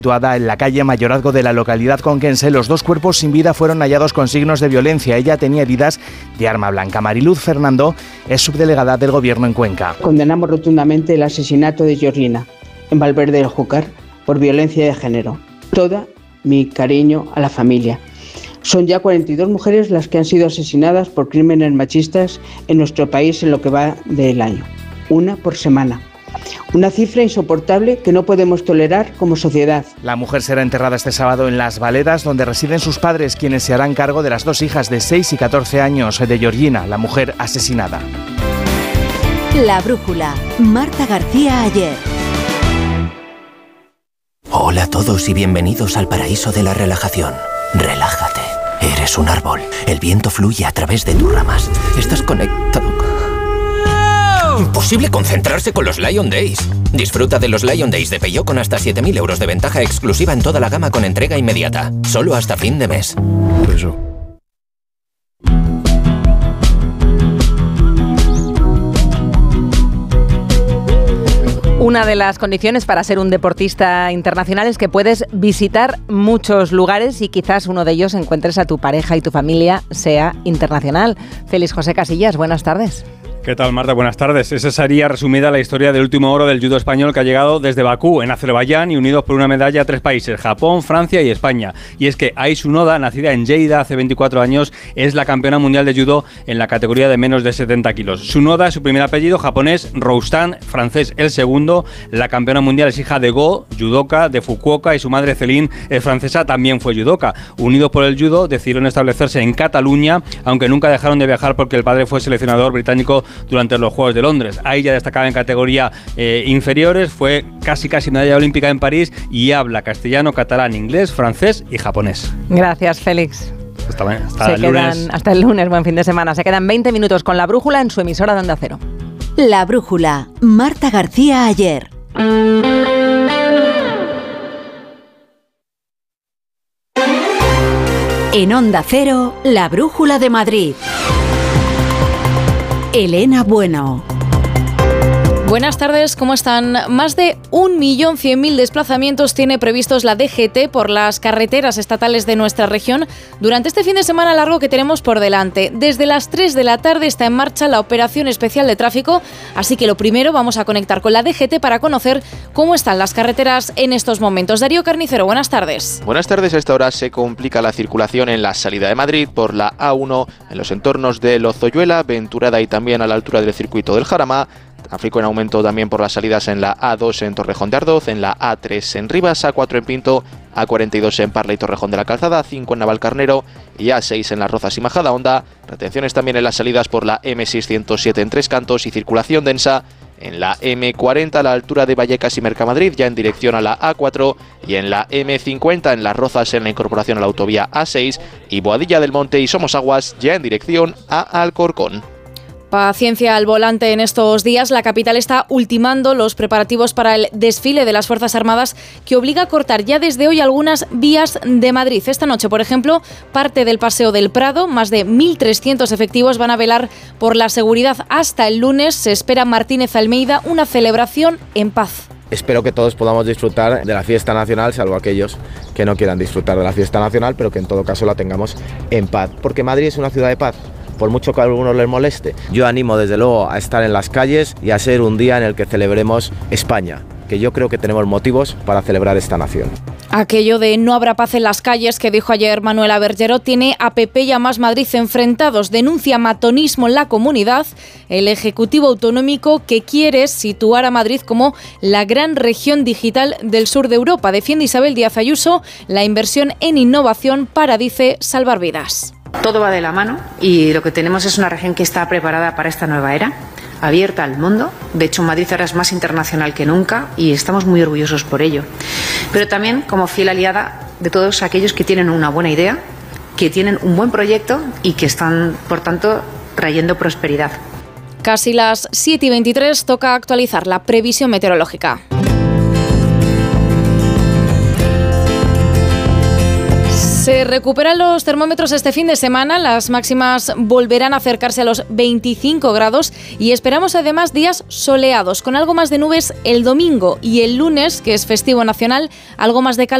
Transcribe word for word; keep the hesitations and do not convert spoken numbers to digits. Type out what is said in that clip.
Situada en la calle Mayorazgo de la localidad conquense, los dos cuerpos sin vida fueron hallados con signos de violencia. Ella tenía heridas de arma blanca. Mariluz Fernando es subdelegada del Gobierno en Cuenca. Condenamos rotundamente el asesinato de Georgina en Valverde del Júcar por violencia de género. Toda mi cariño a la familia. Son ya cuarenta y dos mujeres las que han sido asesinadas por crímenes machistas en nuestro país en lo que va del año. Una por semana. Una cifra insoportable que no podemos tolerar como sociedad. La mujer será enterrada este sábado en Las Valedas, donde residen sus padres, quienes se harán cargo de las dos hijas de seis y catorce años de Georgina, la mujer asesinada. La Brújula. Marta García Ayer. Hola a todos y bienvenidos al paraíso de la relajación. Relájate. Eres un árbol. El viento fluye a través de tus ramas. Estás conectado. Imposible concentrarse con los Lion Days. Disfruta de los Lion Days de Peugeot con hasta siete mil euros de ventaja exclusiva en toda la gama con entrega inmediata. Solo hasta fin de mes. Eso. Una de las condiciones para ser un deportista internacional es que puedes visitar muchos lugares y quizás uno de ellos encuentres a tu pareja y tu familia sea internacional. Félix José Casillas, buenas tardes. ¿Qué tal, Marta? Buenas tardes. Esa sería resumida la historia del último oro del judo español que ha llegado desde Bakú, en Azerbaiyán, y unidos por una medalla a tres países, Japón, Francia y España. Y es que Aisu Noda, nacida en Lleida hace veinticuatro años, es la campeona mundial de judo en la categoría de menos de setenta kilos. Su Noda es su primer apellido, japonés, Roustan, francés el segundo. La campeona mundial es hija de Go, judoka de Fukuoka, y su madre Céline es francesa, también fue judoka. Unidos por el judo, decidieron establecerse en Cataluña, aunque nunca dejaron de viajar porque el padre fue seleccionador británico durante los Juegos de Londres. Ahí ya destacaba en categoría eh, inferiores, fue casi casi medalla olímpica en París y habla castellano, catalán, inglés, francés y japonés. Gracias, Félix. Hasta, hasta Se el quedan, lunes. hasta el lunes, buen fin de semana. Se quedan veinte minutos con La Brújula en su emisora de Onda Cero. La Brújula. Marta García Ayer. En Onda Cero, La Brújula de Madrid. Elena Bueno. Buenas tardes, ¿cómo están? Más de un millón cien mil desplazamientos tiene previstos la D G T por las carreteras estatales de nuestra región durante este fin de semana largo que tenemos por delante. Desde las tres de la tarde está en marcha la operación especial de tráfico, así que lo primero vamos a conectar con la D G T para conocer cómo están las carreteras en estos momentos. Darío Carnicero, buenas tardes. Buenas tardes, a esta hora se complica la circulación en la salida de Madrid por la A uno en los entornos de Lozoyuela, Venturada y también a la altura del circuito del Jarama. Tráfico en aumento también por las salidas en la A dos en Torrejón de Ardoz, en la A tres en Rivas, A cuatro en Pinto, A cuarenta y dos en Parla y Torrejón de la Calzada, A cinco en Navalcarnero y A seis en Las Rozas y Majadahonda. Retenciones también en las salidas por la M seiscientos siete en Tres Cantos y circulación densa en la M cuarenta a la altura de Vallecas y Mercamadrid, ya en dirección a la A cuatro, y en la M cincuenta en Las Rozas en la incorporación a la autovía A seis, y Boadilla del Monte y Somosaguas ya en dirección a Alcorcón. Paciencia al volante en estos días. La capital está ultimando los preparativos para el desfile de las Fuerzas Armadas que obliga a cortar ya desde hoy algunas vías de Madrid. Esta noche, por ejemplo, parte del Paseo del Prado, más de mil trescientos efectivos van a velar por la seguridad. Hasta el lunes se espera Martínez Almeida una celebración en paz. Espero que todos podamos disfrutar de la fiesta nacional, salvo aquellos que no quieran disfrutar de la fiesta nacional, pero que en todo caso la tengamos en paz, porque Madrid es una ciudad de paz. Por mucho que a algunos les moleste, yo animo desde luego a estar en las calles y a ser un día en el que celebremos España, que yo creo que tenemos motivos para celebrar esta nación. Aquello de no habrá paz en las calles que dijo ayer Manuela Bergeró tiene a P P y a Más Madrid enfrentados. Denuncia matonismo en la comunidad. El Ejecutivo Autonómico que quiere situar a Madrid como la gran región digital del sur de Europa. Defiende Isabel Díaz Ayuso la inversión en innovación para, dice, salvar vidas. Todo va de la mano y lo que tenemos es una región que está preparada para esta nueva era, abierta al mundo. De hecho, Madrid ahora es más internacional que nunca y estamos muy orgullosos por ello. Pero también como fiel aliada de todos aquellos que tienen una buena idea, que tienen un buen proyecto y que están, por tanto, trayendo prosperidad. Casi las siete y veintitrés, toca actualizar la previsión meteorológica. Se recuperan los termómetros este fin de semana, las máximas volverán a acercarse a los veinticinco grados y esperamos además días soleados, con algo más de nubes el domingo y el lunes, que es festivo nacional, algo más de calor.